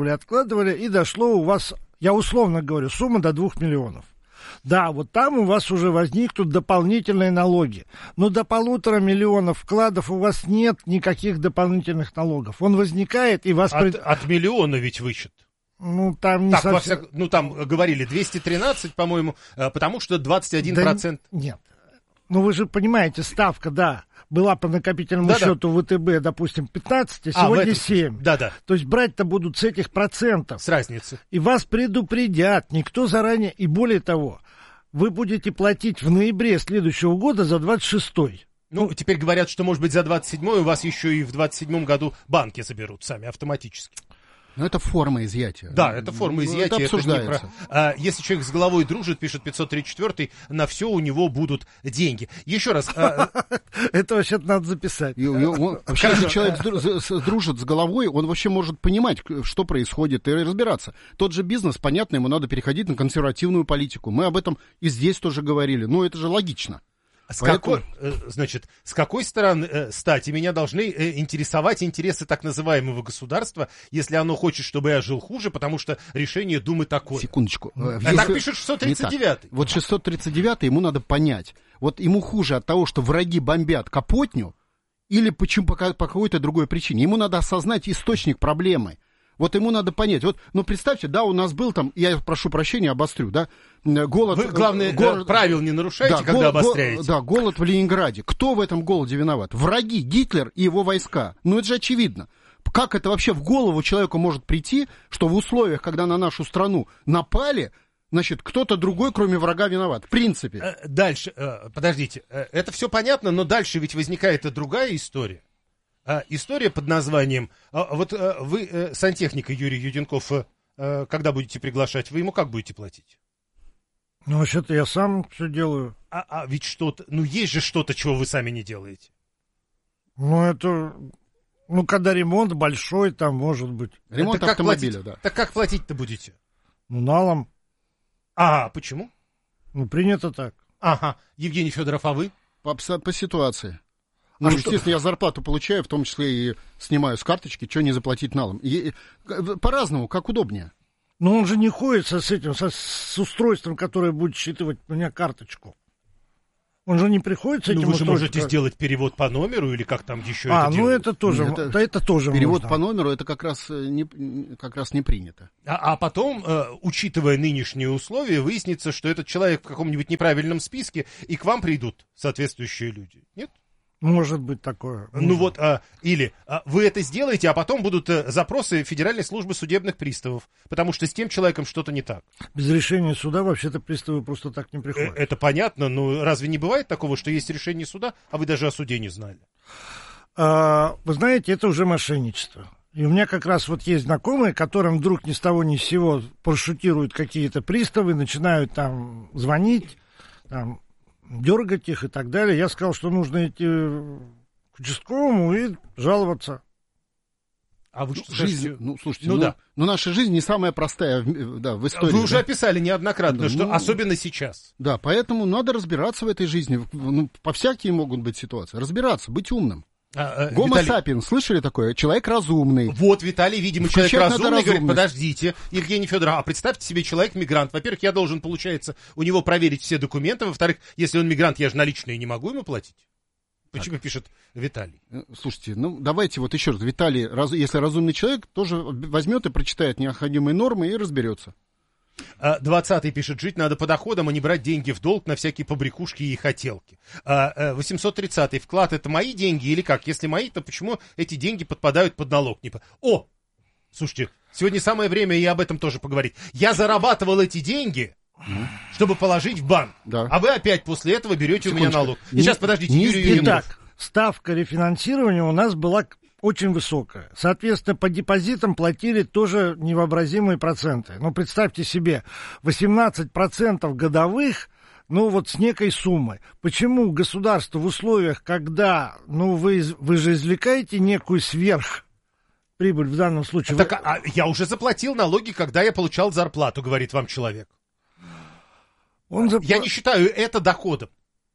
и дошло у вас, я условно говорю, сумма до 2 миллионов. Да, вот там у вас уже возникнут дополнительные налоги. Но до 1,5 миллиона вкладов у вас нет никаких дополнительных налогов. Он возникает и вас... От миллиона ведь вычет. Ну, там не так, совсем... ну, там говорили 213, по-моему, потому что 21%. Да, нет. Ну, вы же понимаете, ставка, да, была по накопительному счету ВТБ, допустим, 15, а сегодня 7. Да. То есть брать-то будут с этих процентов. С разницы. И вас предупредят, никто заранее... И более того, вы будете платить в ноябре следующего года за 26-й. Ну, теперь говорят, что, может быть, за 27-й у вас еще и в 27-м году банки заберут сами автоматически. Но это форма изъятия. Да, это форма изъятия. Это обсуждается. Если человек с головой дружит, пишет 534-й, на все у него будут деньги. Еще раз. Это вообще надо записать. Вообще, если человек дружит с головой, он вообще может понимать, что происходит, и разбираться. Тот же бизнес, понятно, ему надо переходить на консервативную политику. Мы об этом и здесь тоже говорили. Ну, это же логично. С какой стороны стати меня должны интересовать интересы так называемого государства, если оно хочет, чтобы я жил хуже, потому что решение Думы такое? Секундочку. Так пишет 639-й. Вот 639-й ему надо понять. Вот ему хуже от того, что враги бомбят Капотню, или почему по какой-то другой причине. Ему надо осознать источник проблемы. Вот ему надо понять. Вот, ну, представьте, да, у нас был там, я прошу прощения, обострю, да, голод... Вы, главное, правил не нарушайте, когда обостряете. Да, голод в Ленинграде. Кто в этом голоде виноват? Враги, Гитлер и его войска. Ну, это же очевидно. Как это вообще в голову человеку может прийти, что в условиях, когда на нашу страну напали, значит, кто-то другой, кроме врага, виноват? В принципе. Дальше, подождите, это все понятно, но дальше ведь возникает и другая история. История под названием... Вот вы сантехника Юрий Юденков, когда будете приглашать, вы ему как будете платить? Ну, вообще-то я сам все делаю. А ведь что-то, есть же что-то, чего вы сами не делаете. Когда ремонт большой, там может быть. Ремонт автомобиля, да. Так как платить-то будете? Налом. Почему? Принято так. Ага. Евгений Федоров, а вы? По ситуации. Естественно, я зарплату получаю, в том числе и снимаю с карточки, что не заплатить налом. По-разному, как удобнее. Но он же не ходит с устройством, которое будет считывать у меня карточку. Он же не приходит с этим устройством. Вы же можете сделать сделать перевод по номеру или как там еще это делают? Это тоже, это тоже перевод можно. по номеру, это как раз не принято. А потом, учитывая нынешние условия, выяснится, что этот человек в каком-нибудь неправильном списке, и к вам придут соответствующие люди. Нет? Может быть такое. Или вы это сделаете, а потом будут запросы Федеральной службы судебных приставов, потому что с тем человеком что-то не так. Без решения суда вообще-то приставы просто так не приходят. Это понятно, но разве не бывает такого, что есть решение суда, а вы даже о суде не знали? Вы знаете, это уже мошенничество. И у меня как раз есть знакомые, которым вдруг ни с того ни с сего парашютируют какие-то приставы, начинают там звонить, там дергать их и так далее. Я сказал, что нужно идти к участковому и жаловаться. А вы что жизнь, слушайте, наша жизнь не самая простая в истории. Вы уже описали неоднократно, что особенно сейчас. Да, поэтому надо разбираться в этой жизни. По-всякие могут быть ситуации. Разбираться, быть умным. Гомо сапиенс, слышали такое? Человек разумный. Вот, Виталий, видимо, человек разумный, говорит, подождите, Евгений Федоров, представьте себе, человек-мигрант. Во-первых, я должен, получается, у него проверить все документы. Во-вторых, если он мигрант, я же наличные не могу ему платить. Почему пишет Виталий? Слушайте, давайте еще раз. Виталий, если разумный человек, тоже возьмет и прочитает необходимые нормы и разберется. 20-й пишет, жить надо по доходам, а не брать деньги в долг на всякие побрякушки и хотелки. 830-й, вклад это мои деньги или как? Если мои, то почему эти деньги подпадают под налог? Слушайте, сегодня самое время и об этом тоже поговорить. Я зарабатывал эти деньги, чтобы положить в банк. Да. А вы опять после этого берете у меня налог. И сейчас, подождите, Юрий Юрьевич. Итак, ставка рефинансирования у нас была очень высокая. Соответственно, по депозитам платили тоже невообразимые проценты. Представьте себе, 18% годовых, с некой суммой. Почему государство в условиях, когда, вы же извлекаете некую сверхприбыль в данном случае... Я уже заплатил налоги, когда я получал зарплату, говорит вам человек. Я не считаю это доходом.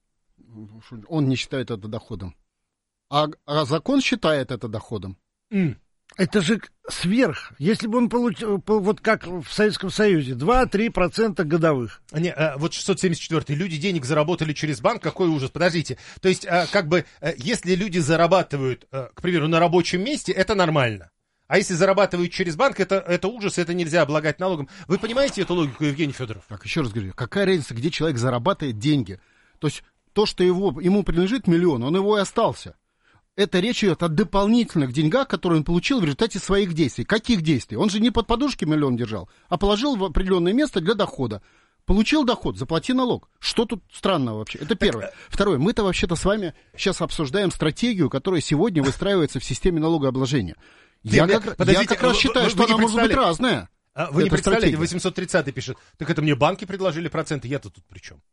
Он не считает это доходом. А закон считает это доходом. Это же сверх. Если бы он получил, как в Советском Союзе, 2-3% годовых. 674-й. Люди денег заработали через банк. Какой ужас. Подождите. То есть, если люди зарабатывают, к примеру, на рабочем месте, это нормально. А если зарабатывают через банк, это ужас, это нельзя облагать налогом. Вы понимаете эту логику, Евгений Федоров? Так, еще раз говорю, какая разница, где человек зарабатывает деньги? То есть, то, что ему принадлежит миллион, он его и остался. Это речь идет о дополнительных деньгах, которые он получил в результате своих действий. Каких действий? Он же не под подушкой миллион держал, а положил в определенное место для дохода. Получил доход, заплати налог. Что тут странного вообще? Это первое. Второе. Мы-то вообще-то с вами сейчас обсуждаем стратегию, которая сегодня выстраивается в системе налогообложения. Я как раз считаю, что она может быть разная. Вы не представляете, 830-й пишет, так это мне банки предложили проценты, я-то тут при чем?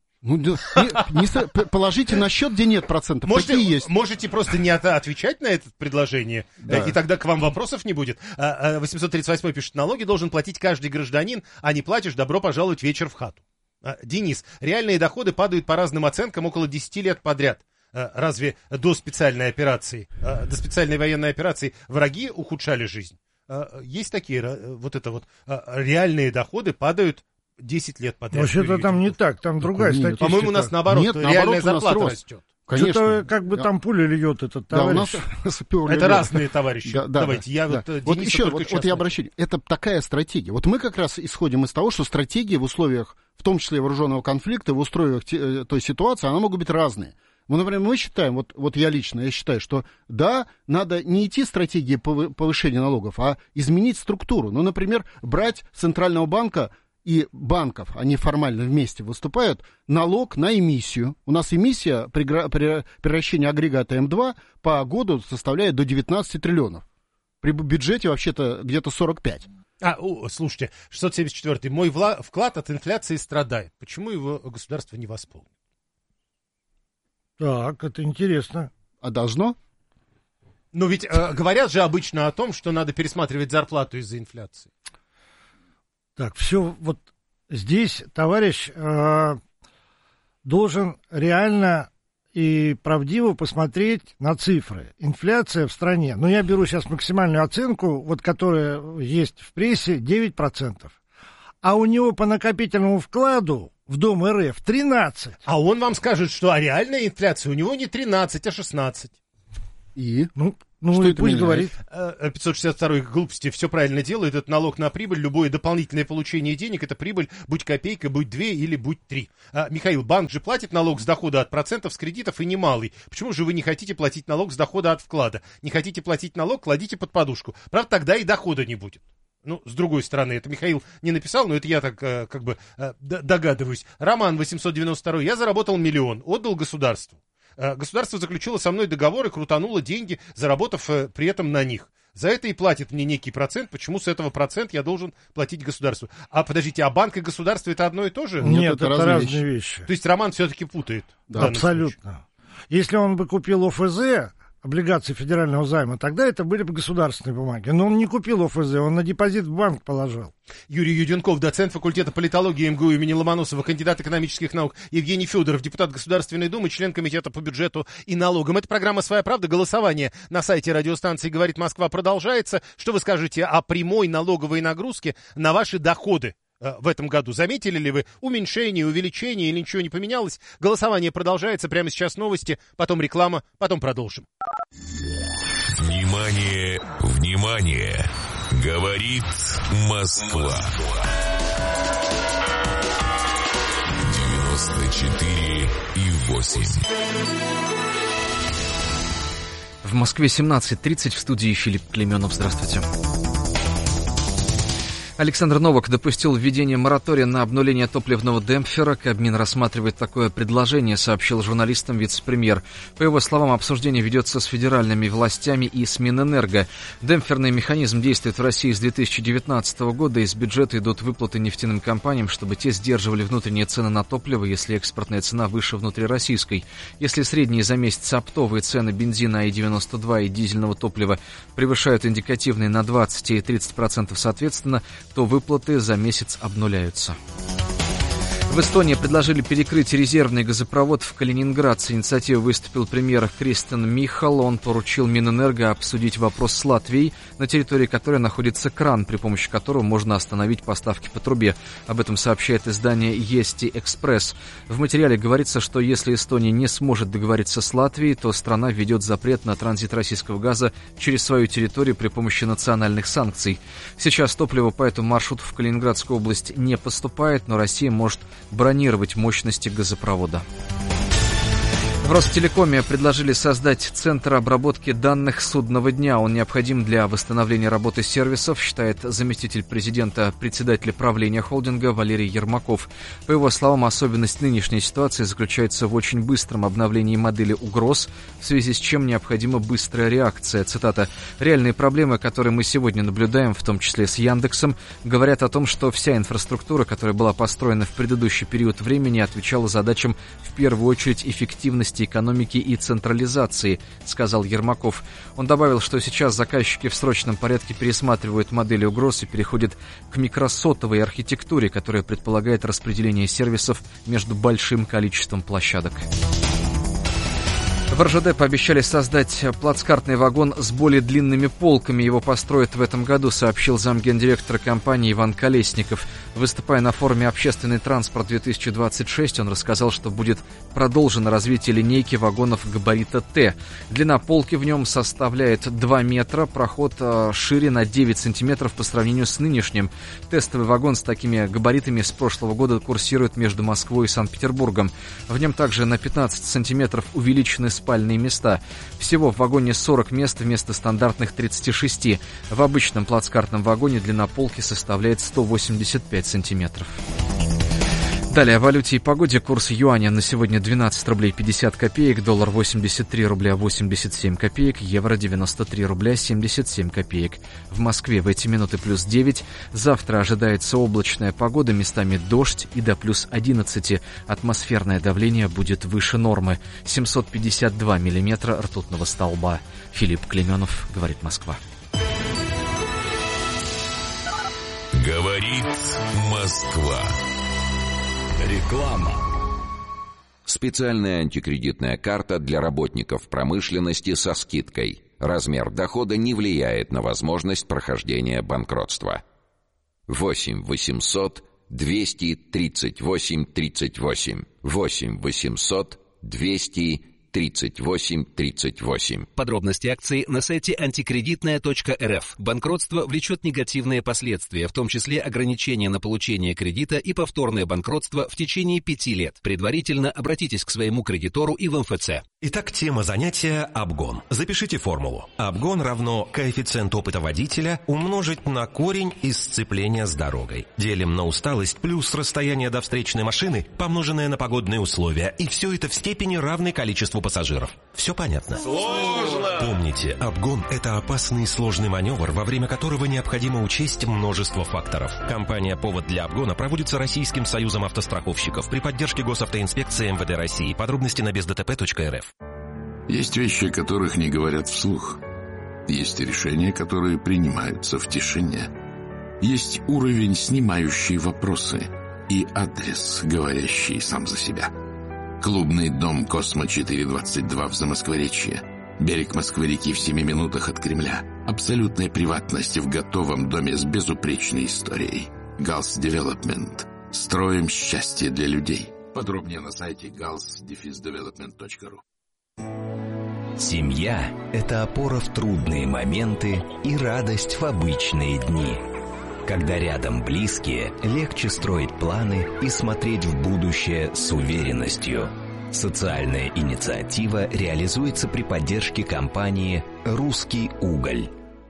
Положите на счет, где нет процентов. Можете просто не отвечать на это предложение, и тогда к вам вопросов не будет. 838 пишет, налоги должен платить каждый гражданин, а не платишь, добро пожаловать вечер в хату. Денис, реальные доходы падают по разным оценкам около 10 лет подряд. Разве до специальной операции, до специальной военной операции враги ухудшали жизнь? Есть такие, реальные доходы падают 10 лет подряд. Вообще-то там не так, там другая статистика. По-моему, у нас наоборот, реальная зарплата растет. Конечно. Что-то там пуля льет этот товарищ. Это разные товарищи. Давайте, я я обращаюсь. Это такая стратегия. Мы как раз исходим из того, что стратегии в условиях, в том числе вооруженного конфликта, в условиях той ситуации, она могут быть разные. Например, мы считаем, я считаю, что да, надо не идти стратегией повышения налогов, а изменить структуру. Например, брать с Центрального банка и банков, они формально вместе выступают, налог на эмиссию. У нас эмиссия при превращении агрегата М2 по году составляет до 19 триллионов. При бюджете вообще-то где-то 45. Слушайте, 674-й. Мой вклад от инфляции страдает. Почему его государство не восполнит? Так, это интересно. А должно? Но ведь говорят же обычно о том, что надо пересматривать зарплату из-за инфляции. Так, все вот здесь товарищ должен реально и правдиво посмотреть на цифры. Инфляция в стране, ну, я беру сейчас максимальную оценку, вот которая есть в прессе, 9%. А у него по накопительному вкладу в Дом РФ 13%. А он вам скажет, что реальная инфляция у него не 13, а 16. И? Ну что и это пусть меняет? говорит. 562 глупости все правильно делает. Это налог на прибыль, любое дополнительное получение денег, это прибыль, будь копейка, будь 2 или будь 3. Михаил, банк же платит налог с дохода от процентов, с кредитов и немалый. Почему же вы не хотите платить налог с дохода от вклада? Не хотите платить налог, кладите под подушку. Правда, тогда и дохода не будет. Ну, с другой стороны, это Михаил не написал, но это я так как бы догадываюсь. Роман 892. Я заработал 1 миллион, отдал государству. Государство заключило со мной договор и крутануло деньги, заработав при этом на них. За это и платит мне некий процент. Почему с этого процент я должен платить государству? А подождите, а банк и государство это одно и то же? Нет, это разные вещи. То есть Роман все-таки путает. Да, абсолютно. Если он бы купил ОФЗ, облигации федерального займа, тогда это были бы государственные бумаги. Но он не купил ОФЗ, он на депозит в банк положил. Юрий Юденков, доцент факультета политологии МГУ имени Ломоносова, кандидат экономических наук. Евгений Федоров, депутат Государственной Думы, член комитета по бюджету и налогам. Это программа «Своя правда». Голосование на сайте радиостанции «Говорит Москва» продолжается. Что вы скажете о прямой налоговой нагрузке на ваши доходы в этом году? Заметили ли вы уменьшение, увеличение или ничего не поменялось? Голосование продолжается. Прямо сейчас новости, потом реклама, потом продолжим. Внимание, внимание! Говорит Москва. 94,8. В Москве 17:30, в студии Филипп Клеменов. Здравствуйте. Александр Новак допустил введение моратория на обнуление топливного демпфера. Кабмин рассматривает такое предложение, сообщил журналистам вице-премьер. По его словам, обсуждение ведется с федеральными властями и с Минэнерго. Демпферный механизм действует в России с 2019 года. Из бюджета идут выплаты нефтяным компаниям, чтобы те сдерживали внутренние цены на топливо, если экспортная цена выше внутрироссийской. Если средние за месяц оптовые цены бензина И-92 и дизельного топлива превышают индикативные на 20 и 30% соответственно, то выплаты за месяц обнуляются. В Эстонии предложили перекрыть резервный газопровод в Калининград. С инициативой выступил премьер Кристен Михал. Он поручил Минэнерго обсудить вопрос с Латвией, на территории которой находится кран, при помощи которого можно остановить поставки по трубе. Об этом сообщает издание «Ести Экспресс». В материале говорится, что если Эстония не сможет договориться с Латвией, то страна введет запрет на транзит российского газа через свою территорию при помощи национальных санкций. Сейчас топливо по этому маршруту в Калининградскую область не поступает, но Россия может бронировать мощности газопровода. В Ростелекоме предложили создать центр обработки данных судного дня. Он необходим для восстановления работы сервисов, считает заместитель президента, председателя правления холдинга Валерий Ермаков. По его словам, особенность нынешней ситуации заключается в очень быстром обновлении модели угроз, в связи с чем необходима быстрая реакция. Цитата: «Реальные проблемы, которые мы сегодня наблюдаем, в том числе с Яндексом, говорят о том, что вся инфраструктура, которая была построена в предыдущий период времени, отвечала задачам в первую очередь эффективности экономики и централизации», сказал Ермаков. Он добавил, что сейчас заказчики в срочном порядке пересматривают модели угроз и переходят к микросотовой архитектуре, которая предполагает распределение сервисов между большим количеством площадок. В РЖД пообещали создать плацкартный вагон с более длинными полками. Его построят в этом году, сообщил замгендиректора компании Иван Колесников. Выступая на форуме «Общественный транспорт-2026», он рассказал, что будет продолжено развитие линейки вагонов габарита Т. Длина полки в нем составляет 2 метра, проход шире на 9 сантиметров по сравнению с нынешним. Тестовый вагон с такими габаритами с прошлого года курсирует между Москвой и Санкт-Петербургом. В нем также на 15 сантиметров увеличены спальные места. Всего в вагоне 40 мест вместо стандартных 36. В обычном плацкартном вагоне длина полки составляет 185 сантиметров. Далее о валюте и погоде. Курс юаня на сегодня 12 рублей 50 копеек, доллар 83 рубля 87 копеек, евро 93 рубля 77 копеек. В Москве в эти минуты плюс 9. Завтра ожидается облачная погода, местами дождь и до плюс 11. Атмосферное давление будет выше нормы. 752 миллиметра ртутного столба. Филипп Клеменов, говорит Москва. Говорит Москва. Реклама. Специальная антикредитная карта для работников промышленности со скидкой. Размер дохода не влияет на возможность прохождения банкротства. 8 800 238 38. 8 800 238 38. Подробности акции на сайте антикредитная.рф. Банкротство влечет негативные последствия, в том числе ограничения на получение кредита и повторное банкротство в течение 5 лет. Предварительно обратитесь к своему кредитору и в МФЦ. Итак, тема занятия – обгон. Запишите формулу. Обгон равно коэффициент опыта водителя умножить на корень из сцепления с дорогой. Делим на усталость плюс расстояние до встречной машины, помноженное на погодные условия. И все это в степени равной количеству пассажиров. Все понятно? Сложно! Помните, обгон – это опасный и сложный маневр, во время которого необходимо учесть множество факторов. Компания «Повод для обгона» проводится Российским союзом автостраховщиков при поддержке Госавтоинспекции МВД России. Подробности на бездтп.рф. Есть вещи, о которых не говорят вслух. Есть решения, которые принимаются в тишине. Есть уровень, снимающий вопросы, и адрес, говорящий сам за себя. Клубный дом «Космо-422» в Замоскворечье. Берег Москвы-реки в 7 минутах от Кремля. Абсолютная приватность в готовом доме с безупречной историей. Галс Девелопмент. Строим счастье для людей. Подробнее на сайте gals-development.ru. Семья – это опора в трудные моменты и радость в обычные дни. Когда рядом близкие, легче строить планы и смотреть в будущее с уверенностью. Социальная инициатива реализуется при поддержке компании «Русский уголь».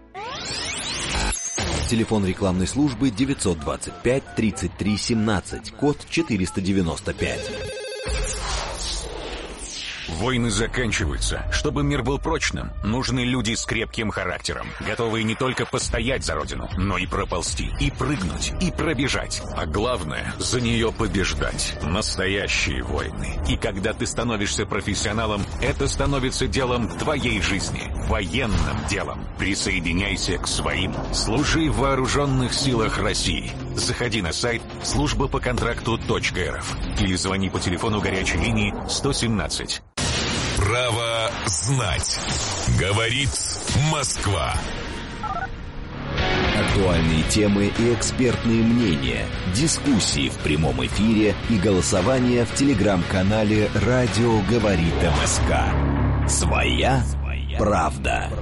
Телефон рекламной службы 925 33 17, код 495. Войны заканчиваются. Чтобы мир был прочным, нужны люди с крепким характером, готовые не только постоять за родину, но и проползти, и прыгнуть, и пробежать. А главное, за нее побеждать. Настоящие войны. И когда ты становишься профессионалом, это становится делом твоей жизни, военным делом. Присоединяйся к своим. Служи в вооруженных силах России. Заходи на сайт службапоконтракту.рф или звони по телефону горячей линии 117. Право знать. Говорит Москва. Актуальные темы и экспертные мнения, дискуссии в прямом эфире и голосование в телеграм-канале «Радио говорит МСК». Своя правда.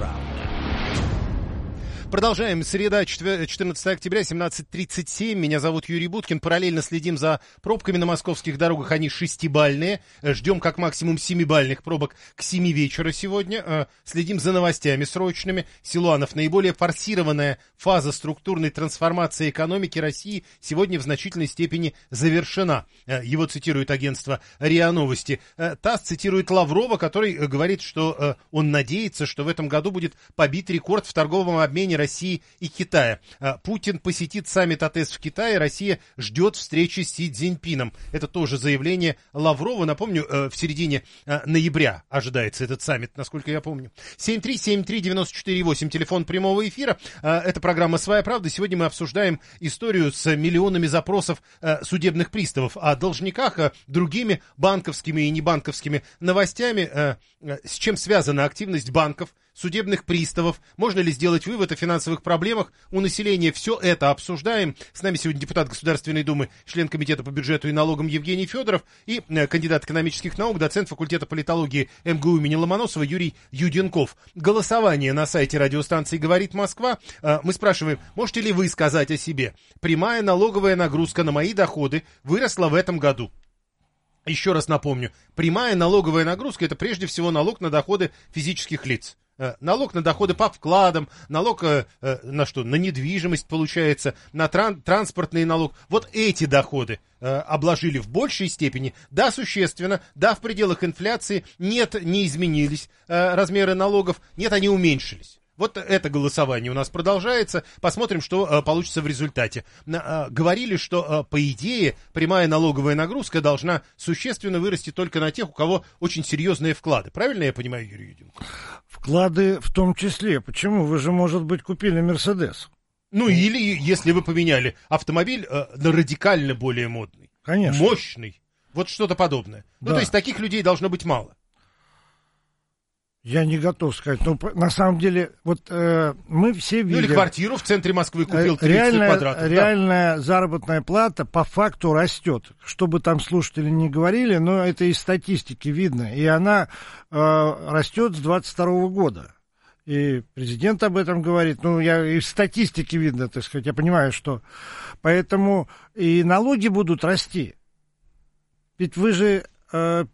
Продолжаем. Среда, 14 октября, 17:37. Меня зовут Юрий Буткин. Параллельно следим за пробками на московских дорогах. Они 6-бальные. Ждем как максимум 7-бальных пробок к 7 вечера сегодня. Следим за новостями срочными. Силуанов. Наиболее форсированная фаза структурной трансформации экономики России сегодня в значительной степени завершена. Его цитирует агентство РИА Новости. ТАСС цитирует Лаврова, который говорит, что он надеется, что в этом году будет побит рекорд в торговом обмене России и Китая. Путин посетит саммит АТЭС в Китае, Россия ждет встречи с Си Цзиньпином. Это тоже заявление Лаврова. Напомню, в середине ноября ожидается этот саммит, насколько я помню. 7373948, телефон прямого эфира. Это программа «Своя правда». Сегодня мы обсуждаем историю с миллионами запросов судебных приставов о должниках, другими банковскими и небанковскими новостями. С чем связана активность банков, судебных приставов, можно ли сделать вывод о финансовых проблемах у населения. Все это обсуждаем. С нами сегодня депутат Государственной Думы, член Комитета по бюджету и налогам Евгений Федоров и кандидат экономических наук, доцент факультета политологии МГУ имени Ломоносова Юрий Юденков. Голосование на сайте радиостанции «Говорит Москва». Мы спрашиваем, можете ли вы сказать о себе? Прямая налоговая нагрузка на мои доходы выросла в этом году. Еще раз напомню, прямая налоговая нагрузка – это прежде всего налог на доходы физических лиц. Налог на доходы по вкладам, налог на что? На недвижимость, получается, на транспортный налог. Вот эти доходы обложили в большей степени. Да, существенно, да, в пределах инфляции. Нет, не изменились размеры налогов. Нет, они уменьшились. Вот это голосование у нас продолжается. Посмотрим, что получится в результате. Говорили, что, по идее, прямая налоговая нагрузка должна существенно вырасти только на тех, у кого очень серьезные вклады. Правильно я понимаю, Юрий Юденко? Вклады в том числе. Почему? Вы же, может быть, купили «Мерседес». Ну, или если вы поменяли автомобиль на радикально более модный. Конечно. Мощный. Вот что-то подобное. Да. Ну, то есть таких людей должно быть мало. Я не готов сказать, но на самом деле, вот мы все видим... Ну, или квартиру в центре Москвы купил 30 квадратов. Реальная заработная плата по факту растет. Что бы там слушатели ни говорили, но это из статистики видно. И она растет с 22 года. И президент об этом говорит. Ну, из статистики видно, так сказать. Я понимаю, что... Поэтому и налоги будут расти. Ведь вы же...